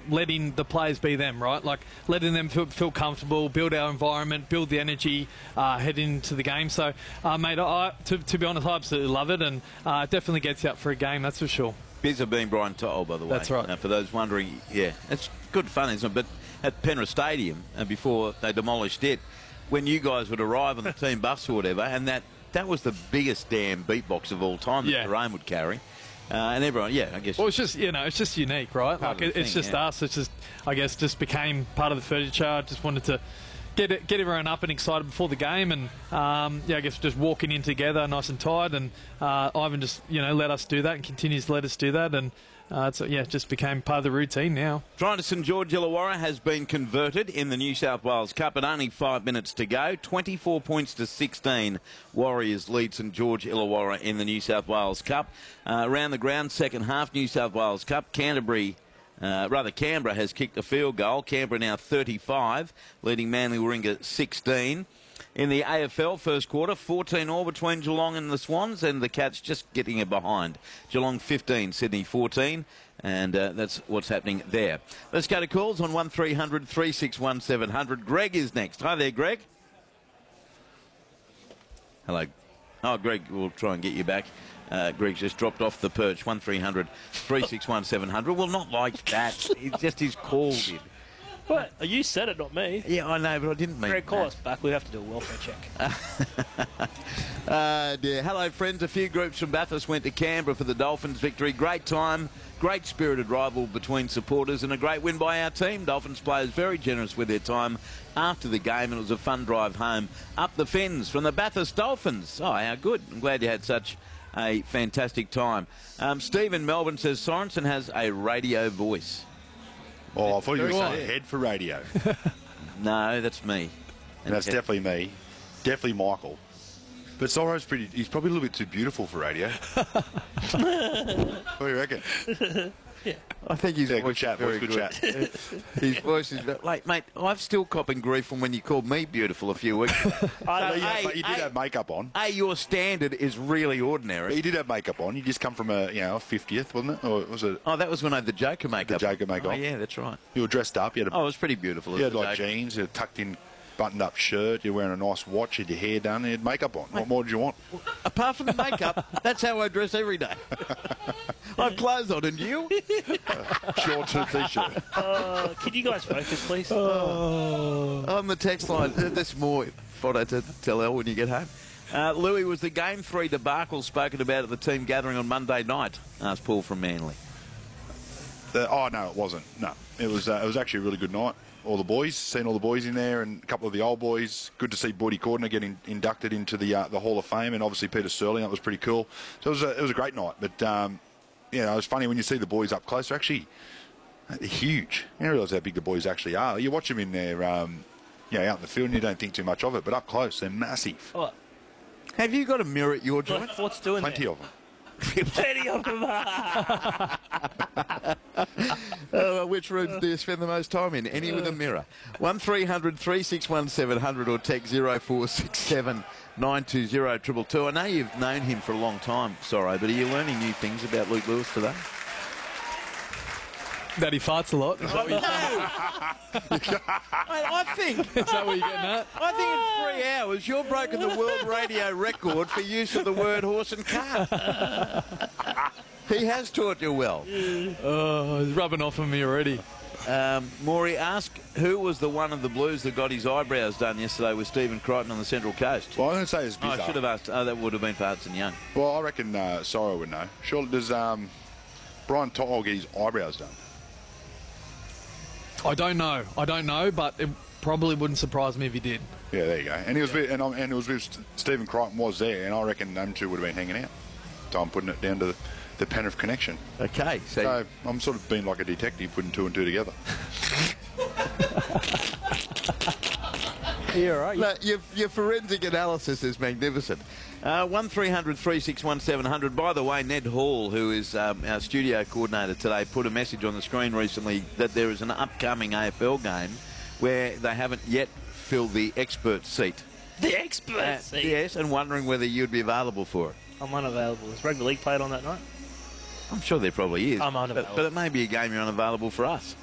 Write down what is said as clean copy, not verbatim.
letting the players be them, right? Like letting them feel comfortable, build our environment, build the energy heading into the game. So, mate, to be honest, I absolutely love it, and definitely gets you up for a game, that's for sure. Biz have been Brian To'o, by the way. That's right. For those wondering, yeah, it's good fun, isn't it? But at Penrith Stadium, before they demolished it, when you guys would arrive on the team bus or whatever, and that was the biggest damn beatbox of all time that Jerome would carry. And everyone, I guess. Well, it's just, it's just unique, right? Like it's just us. It's just, I guess, just became part of the furniture. I just wanted to get everyone up and excited before the game, and I guess just walking in together, nice and tight. And Ivan just, let us do that and continues to let us do that, and it just became part of the routine now. Trying to St George Illawarra has been converted in the New South Wales Cup, and only 5 minutes to go. 24 points to 16. Warriors lead St George Illawarra in the New South Wales Cup. Around the ground, second half New South Wales Cup. Canberra has kicked a field goal. Canberra now 35, leading Manly Warringah 16. In the AFL first quarter, 14-all between Geelong and the Swans, and the Cats just getting it behind. Geelong 15, Sydney 14, and that's what's happening there. Let's go to calls on 1300 361 700. Greg is next. Hi there, Greg. Hello. Oh, Greg, we'll try and get you back. Greg's just dropped off the perch. 1300 361 700. Well, not like that. It's just his call did. What? You said it, not me. Yeah, I know, but I didn't mean Greg, call us back. We have to do a welfare check. Dear. Hello, friends. A few groups from Bathurst went to Canberra for the Dolphins' victory. Great time, great spirited rival between supporters, and a great win by our team. Dolphins players very generous with their time after the game, and it was a fun drive home up the Fens from the Bathurst Dolphins. Oh, how good. I'm glad you had such a fantastic time. Steve in Melbourne says Sorensen has a radio voice. Oh, I thought you were saying head for radio. No, that's me. And that's definitely me. Definitely Michael. But Soro's he's probably a little bit too beautiful for radio. What do you reckon? Yeah. I think his voice good chat, very good good. chat. His voice is like, mate, I'm still copping grief from when you called me beautiful a few weeks ago. But you did have makeup on. Your standard is really ordinary. But you did have makeup on. You just come from a 50th, wasn't it? Or was it? Oh, that was when I had the Joker makeup. The Joker makeup. Oh, yeah, that's right. You were dressed up. You had it was pretty beautiful. You had like jeans, you had tucked in, buttoned up shirt. You're wearing a nice watch. You had your hair done. And you had makeup on. What more did you want? Apart from the makeup, that's how I dress every day. I've clothes on, and you? Shorts and a t-shirt. Can you guys focus, please? On the text line, there's more photo to tell Elle when you get home. Louis, was the Game 3 debacle spoken about at the team gathering on Monday night? Asked Paul from Manly. No, it wasn't. No, it was actually a really good night. All the boys, seen all the boys in there, and a couple of the old boys. Good to see Boydie Cordner getting inducted into the Hall of Fame, and obviously Peter Sterling. That was pretty cool. So it was a great night. But it was funny when you see the boys up close. They're huge. You don't realise how big the boys actually are. You watch them in there, out in the field, and you don't think too much of it. But up close, they're massive. What? Have you got a mirror at your joint? What's doing Plenty there? of them. Plenty of them. Which rooms do you spend the most time in? Any with a mirror? 1300 361 700 or text 0467 920 222. I know you've known him for a long time, Sorrow, but are you learning new things about Luke Lewis today? That he farts a lot. Is that what you're I think. Is that what you're getting at? I think in 3 hours you've broken the world radio record for use of the word horse and cart. He has taught you well. Oh, he's rubbing off on me already. Maury, ask who was the one of the Blues that got his eyebrows done yesterday with Stephen Crichton on the Central Coast? Well, I'm going to say it's bizarre. I should have asked. Oh, that would have been for Hudson Young. Well, I reckon Sorrow would know. Surely does Brian To'o get his eyebrows done? I don't know, but it probably wouldn't surprise me if he did. Yeah, there you go. And he was with, and it was with Stephen Crichton was there, and I reckon them two would have been hanging out. So I'm putting it down to the Penrith connection. Okay, so I'm sort of being like a detective, putting two and two together. You're right. No, your forensic analysis is magnificent. 1300 361 700. By the way, Ned Hall, who is our studio coordinator today, put a message on the screen recently that there is an upcoming AFL game where they haven't yet filled the expert seat. The expert seat? Yes, and wondering whether you'd be available for it. I'm unavailable. Is Rugby League played on that night? I'm sure there probably is. I'm unavailable. But it may be a game you're unavailable for us.